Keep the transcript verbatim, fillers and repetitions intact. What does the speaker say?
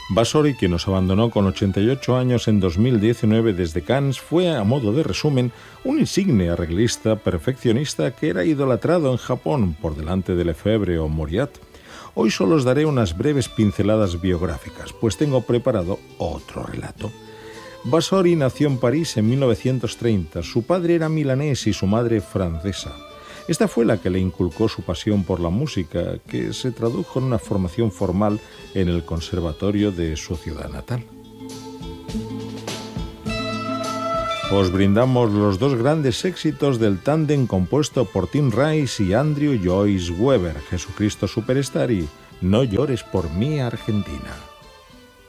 Vasori, quien nos abandonó con ochenta y ocho años en dos mil diecinueve desde Cannes, fue, a modo de resumen, un insigne arreglista perfeccionista que era idolatrado en Japón por delante de Lefebvre o Mauriat. Hoy solo os daré unas breves pinceladas biográficas, pues tengo preparado otro relato. Vasori nació en París en mil novecientos treinta. Su padre era milanés y su madre francesa. Esta fue la que le inculcó su pasión por la música, que se tradujo en una formación formal en el conservatorio de su ciudad natal. Os brindamos los dos grandes éxitos del tándem compuesto por Tim Rice y Andrew Joyce Weber, Jesucristo Superstar y No llores por mí, Argentina.